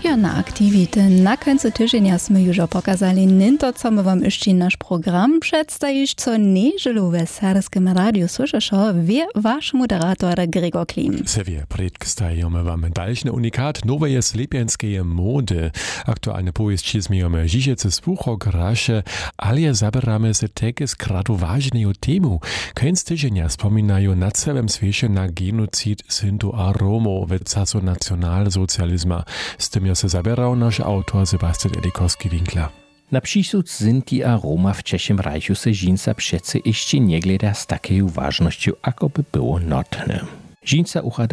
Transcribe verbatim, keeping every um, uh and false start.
kulturne aktivity. Na końcu tygodnia jsme już pokazali ninto, co my wam jeszcze nasz program przedstawić, co niedzielu w Serbskim Radiu słyszyszą, wie wasz moderator Gregor Klim. Sevier predstavljamo wam dalšny unikat nowej slepianskiej mody. Aktualne powieści zmieniamy dziesięć spuchok rasze, ale zabieramy się takie skratu ważnego temu. Końc tygodnia wspominają na całym świecie na genocid Sintu a Romo w czasu nacjonalsocjalizmu. Z tym się zabierał nasz autor Sebastian Elikowski-Winkler. Na przysud Sinti a Roma w Czesiem Rajchu se dżinsa przece jeszcze nie gleda z takiej ważnością, jako by było notne. Dżinsa